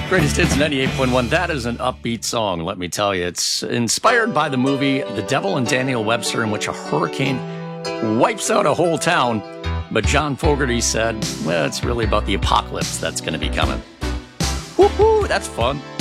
Greatest Hits 98.1. That is an upbeat song, let me tell you. It's inspired by the movie The Devil and Daniel Webster, in which a hurricane wipes out a whole town. But John Fogerty said, well, it's really about the apocalypse that's going to be coming. Woohoo, that's fun.